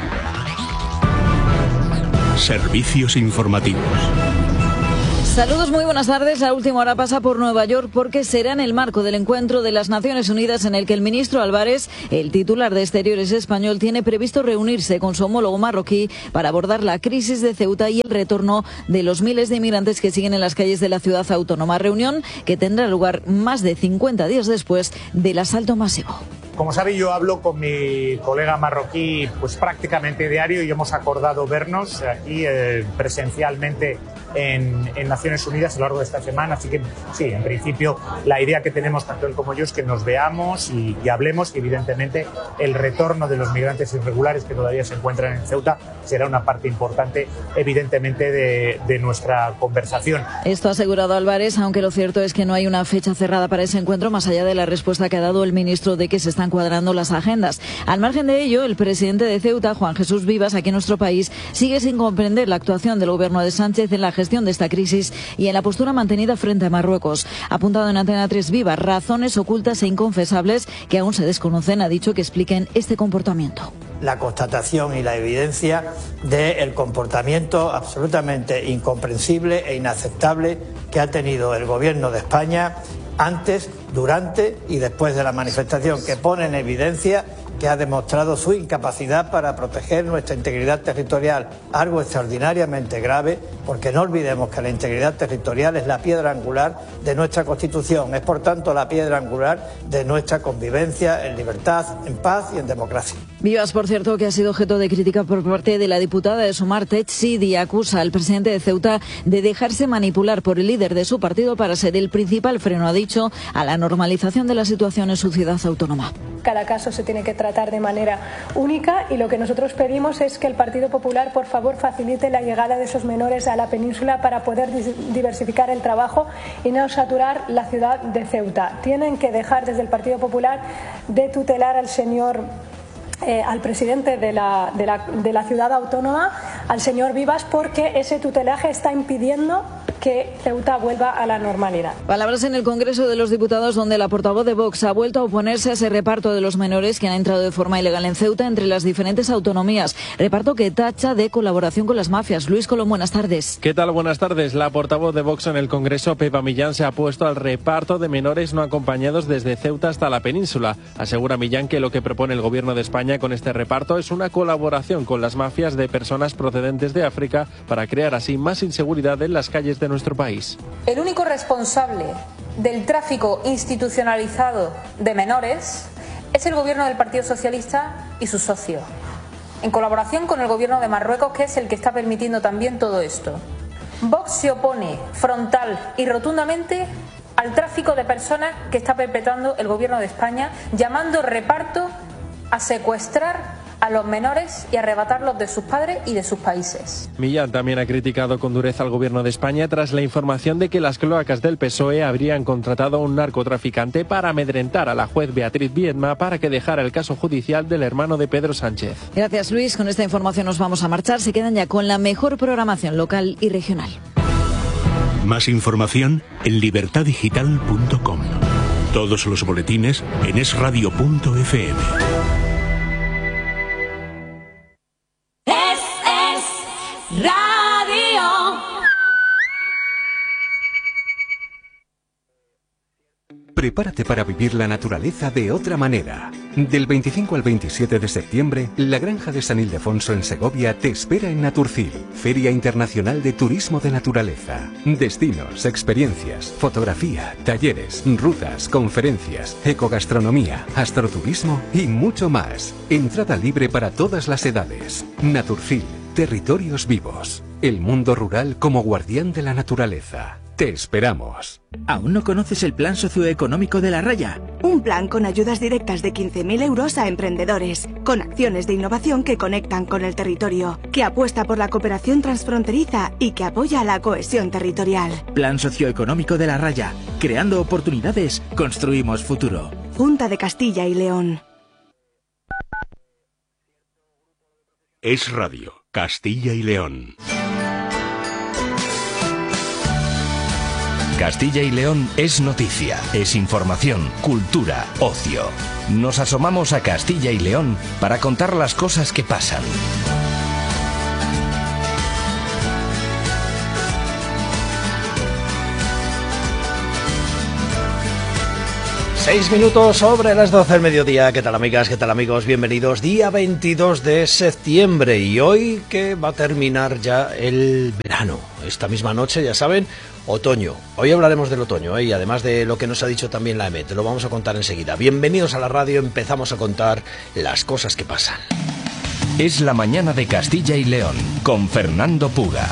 Servicios informativos. Saludos, muy buenas tardes. La última hora pasa por Nueva York porque será en el marco del encuentro de las Naciones Unidas en el que el ministro Álvarez, el titular de Exteriores español, tiene previsto reunirse con su homólogo marroquí para abordar la crisis de Ceuta y el retorno de los miles de inmigrantes que siguen en las calles de la ciudad autónoma. Reunión que tendrá lugar más de cincuenta días después del asalto masivo. Como sabéis, yo hablo con mi colega marroquí pues prácticamente diario y hemos acordado vernos aquí eh, presencialmente en, en Naciones Unidas a lo largo de esta semana. Así que sí, en principio la idea que tenemos tanto él como yo es que nos veamos y, y hablemos, y evidentemente el retorno de los migrantes irregulares que todavía se encuentran en Ceuta será una parte importante evidentemente de, de nuestra conversación. Esto ha asegurado Álvarez, aunque lo cierto es que no hay una fecha cerrada para ese encuentro, más allá de la respuesta que ha dado el ministro de que se están cuadrando las agendas. Al margen de ello, el presidente de Ceuta, Juan Jesús Vivas, aquí en nuestro país, sigue sin comprender la actuación del gobierno de Sánchez en la gestión de esta crisis y en la postura mantenida frente a Marruecos. Ha apuntado en Antena tres Viva razones ocultas e inconfesables que aún se desconocen, ha dicho, que expliquen este comportamiento. La constatación y la evidencia del comportamiento absolutamente incomprensible e inaceptable que ha tenido el gobierno de España antes, durante y después de la manifestación, que pone en evidencia que ha demostrado su incapacidad para proteger nuestra integridad territorial, algo extraordinariamente grave, porque no olvidemos que la integridad territorial es la piedra angular de nuestra Constitución, es por tanto la piedra angular de nuestra convivencia en libertad, en paz y en democracia. Vivas, por cierto, que ha sido objeto de crítica por parte de la diputada de Sumar, Sidi, acusa al presidente de Ceuta de dejarse manipular por el líder de su partido para ser el principal freno, ha dicho, a la normalización de la situación en su ciudad autónoma. Cada caso se tiene que tratar de manera única y lo que nosotros pedimos es que el Partido Popular, por favor, facilite la llegada de esos menores a la península para poder diversificar el trabajo y no saturar la ciudad de Ceuta. Tienen que dejar desde el Partido Popular de tutelar al señor Eh, al presidente de la, de, la, de la ciudad autónoma, al señor Vivas, porque ese tutelaje está impidiendo que Ceuta vuelva a la normalidad. Palabras en el Congreso de los Diputados, donde la portavoz de Vox ha vuelto a oponerse a ese reparto de los menores que han entrado de forma ilegal en Ceuta entre las diferentes autonomías. Reparto que tacha de colaboración con las mafias. Luis Colón, buenas tardes. ¿Qué tal? Buenas tardes. La portavoz de Vox en el Congreso, Pepa Millán, se ha opuesto al reparto de menores no acompañados desde Ceuta hasta la península. Asegura Millán que lo que propone el Gobierno de España con este reparto es una colaboración con las mafias de personas procedentes de África para crear así más inseguridad en las calles de nuestro país. El único responsable del tráfico institucionalizado de menores es el Gobierno del Partido Socialista y su socio, en colaboración con el Gobierno de Marruecos, que es el que está permitiendo también todo esto. Vox se opone frontal y rotundamente al tráfico de personas que está perpetrando el Gobierno de España, llamando reparto a secuestrar a los menores y arrebatarlos de sus padres y de sus países. Millán también ha criticado con dureza al Gobierno de España tras la información de que las cloacas del P S O E habrían contratado a un narcotraficante para amedrentar a la juez Beatriz Viedma para que dejara el caso judicial del hermano de Pedro Sánchez. Gracias, Luis. Con esta información nos vamos a marchar. Se quedan ya con la mejor programación local y regional. Más información en libertad digital punto com. Todos los boletines en es radio punto efe eme. Radio. Prepárate para vivir la naturaleza de otra manera. Del veinticinco al veintisiete de septiembre, la Granja de San Ildefonso en Segovia te espera en Naturcil, Feria Internacional de Turismo de Naturaleza. Destinos, experiencias, fotografía, talleres, rutas, conferencias, ecogastronomía, astroturismo y mucho más. Entrada libre para todas las edades. Naturcil, territorios vivos. El mundo rural como guardián de la naturaleza. Te esperamos. ¿Aún no conoces el plan socioeconómico de La Raya? Un plan con ayudas directas de quince mil euros a emprendedores, con acciones de innovación que conectan con el territorio, que apuesta por la cooperación transfronteriza y que apoya la cohesión territorial. Plan socioeconómico de La Raya. Creando oportunidades, construimos futuro. Junta de Castilla y León. Es Radio, Castilla y León. Castilla y León es noticia, es información, cultura, ocio. Nos asomamos a Castilla y León para contar las cosas que pasan. Seis minutos sobre las doce del mediodía. ¿Qué tal, amigas? ¿Qué tal, amigos? Bienvenidos. Día veintidós de septiembre y hoy que va a terminar ya el verano. Esta misma noche, ya saben, otoño. Hoy hablaremos del otoño, ¿eh? Y además de lo que nos ha dicho también la E M E, te lo vamos a contar enseguida. Bienvenidos a la radio, empezamos a contar las cosas que pasan. Es la mañana de Castilla y León con Fernando Puga.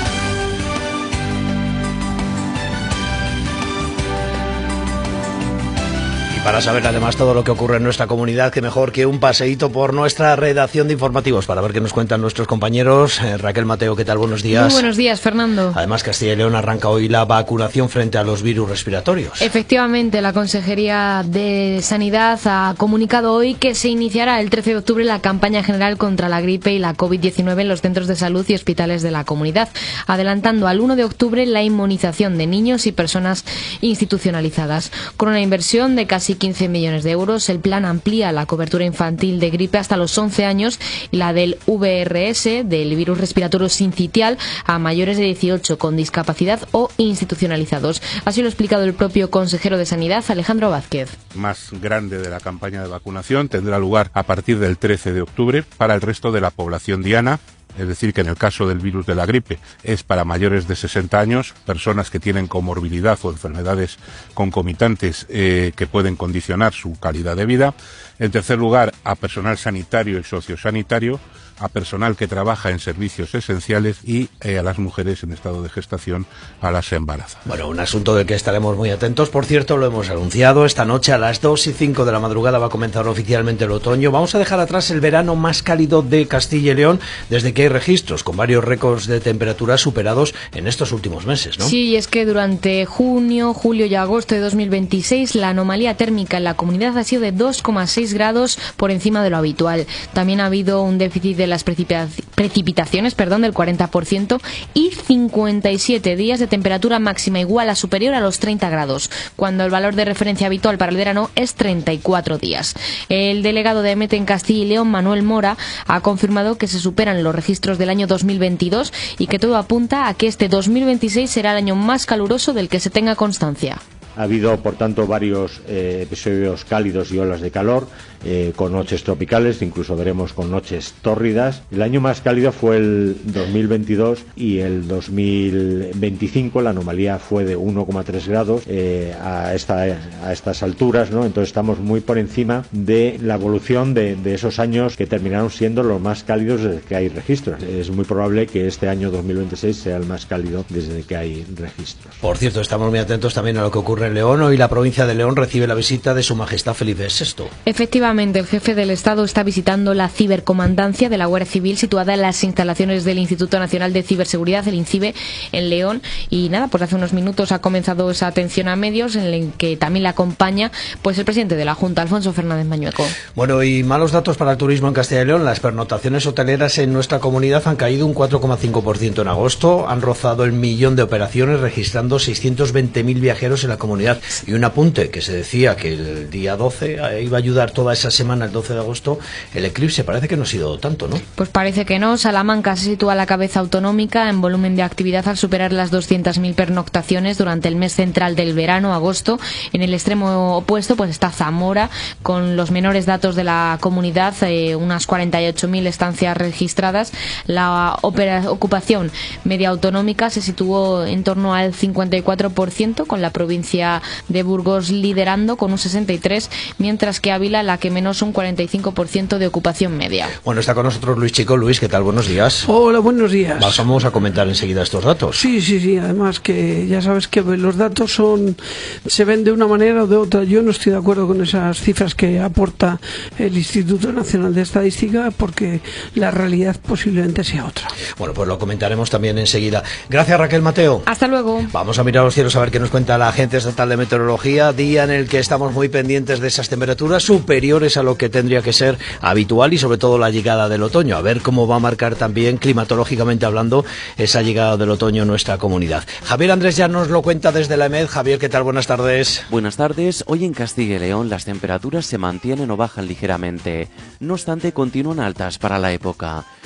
Para saber además todo lo que ocurre en nuestra comunidad, que mejor que un paseíto por nuestra redacción de informativos para ver qué nos cuentan nuestros compañeros. Eh, Raquel Mateo, ¿qué tal? Buenos días. Muy buenos días, Fernando. Además, Castilla y León arranca hoy la vacunación frente a los virus respiratorios. Efectivamente, la Consejería de Sanidad ha comunicado hoy que se iniciará el trece de octubre la campaña general contra la gripe y la COVID diecinueve en los centros de salud y hospitales de la comunidad, adelantando al uno de octubre la inmunización de niños y personas institucionalizadas. Con una inversión de casi quince millones de euros, el plan amplía la cobertura infantil de gripe hasta los once años y la del V R S, del virus respiratorio sincitial, a mayores de dieciocho con discapacidad o institucionalizados. Así lo ha explicado el propio consejero de Sanidad, Alejandro Vázquez. Más grande de la campaña de vacunación tendrá lugar a partir del trece de octubre para el resto de la población diana. Es decir, que en el caso del virus de la gripe es para mayores de sesenta años, personas que tienen comorbilidad o enfermedades concomitantes eh, que pueden condicionar su calidad de vida. En tercer lugar, a personal sanitario y sociosanitario, a personal que trabaja en servicios esenciales y eh, a las mujeres en estado de gestación, a las embarazadas. Bueno, un asunto del que estaremos muy atentos. Por cierto, lo hemos anunciado, esta noche a las dos y cinco de la madrugada va a comenzar oficialmente el otoño. Vamos a dejar atrás el verano más cálido de Castilla y León desde que hay registros, con varios récords de temperaturas superados en estos últimos meses, ¿no? Sí, y es que durante junio, julio y agosto de dos mil veintiséis la anomalía térmica en la comunidad ha sido de dos coma seis grados por encima de lo habitual. También ha habido un déficit de las precipitaciones perdón, del cuarenta por ciento y cincuenta y siete días de temperatura máxima igual a superior a los treinta grados, cuando el valor de referencia habitual para el verano es treinta y cuatro días. El delegado de E M E T en Castilla y León, Manuel Mora, ha confirmado que se superan los registros del año dos mil veintidós y que todo apunta a que este dos mil veintiséis será el año más caluroso del que se tenga constancia. Ha habido, por tanto, varios eh, episodios cálidos y olas de calor, eh, con noches tropicales, incluso veremos con noches tórridas. El año más cálido fue el dos mil veintidós y el dos mil veinticinco la anomalía fue de uno coma tres grados eh, a, esta, a estas alturas, ¿no? Entonces estamos muy por encima de la evolución de, de esos años que terminaron siendo los más cálidos desde que hay registros. Es muy probable que este año dos mil veintiséis sea el más cálido desde que hay registros. Por cierto, estamos muy atentos también a lo que ocurre en León. Hoy la provincia de León recibe la visita de Su Majestad Felipe sexto. Efectivamente, el jefe del Estado está visitando la cibercomandancia de la Guardia Civil situada en las instalaciones del Instituto Nacional de Ciberseguridad, el INCIBE, en León. Y nada, pues hace unos minutos ha comenzado esa atención a medios en el que también le acompaña pues el presidente de la Junta, Alfonso Fernández Mañueco. Bueno, y malos datos para el turismo en Castilla y León. Las pernoctaciones hoteleras en nuestra comunidad han caído un cuatro coma cinco por ciento en agosto. Han rozado el millón de operaciones, registrando seiscientos veinte mil viajeros en la comunidad. Y un apunte, que se decía que el día doce iba a ayudar toda esa semana, el doce de agosto, el eclipse. Parece que no ha sido tanto, ¿no? Pues parece que no. Salamanca se sitúa a la cabeza autonómica en volumen de actividad al superar las doscientas mil pernoctaciones durante el mes central del verano, agosto. En el extremo opuesto pues está Zamora, con los menores datos de la comunidad, eh, unas cuarenta y ocho mil estancias registradas. La opera, ocupación media autonómica se situó en torno al cincuenta y cuatro por ciento, con la provincia de Burgos liderando con un sesenta y tres por ciento, mientras que Ávila la que menos, un cuarenta y cinco por ciento de ocupación media. Bueno, está con nosotros Luis Chico. Luis, ¿qué tal? Buenos días. Hola, buenos días. Vamos a comentar enseguida estos datos. Sí, sí, sí, además que ya sabes que los datos son se ven de una manera o de otra. Yo no estoy de acuerdo con esas cifras que aporta el Instituto Nacional de Estadística, porque la realidad posiblemente sea otra. Bueno, pues lo comentaremos también enseguida. Gracias, Raquel Mateo. Hasta luego. Vamos a mirar los cielos a ver qué nos cuenta la Agencia Estatal de Meteorología, día en el que estamos muy pendientes de esas temperaturas superiores a lo que tendría que ser habitual y sobre todo la llegada del otoño. A ver cómo va a marcar también, climatológicamente hablando, esa llegada del otoño en nuestra comunidad. Javier Andrés ya nos lo cuenta desde la E M E D. Javier, ¿qué tal? Buenas tardes. Buenas tardes. Hoy en Castilla y León las temperaturas se mantienen o bajan ligeramente. No obstante, continúan altas para la época.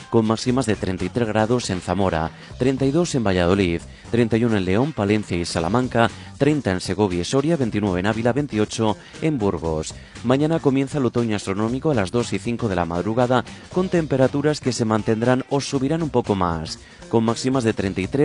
con máximas de treinta y tres grados en Zamora, treinta y dos en Valladolid, treinta y uno en León, Palencia y Salamanca, treinta en Segovia y Soria, veintinueve en Ávila, veintiocho en Burgos. Mañana comienza el otoño astronómico a las dos y cinco de la madrugada, con temperaturas que se mantendrán o subirán un poco más, con máximas de treinta y tres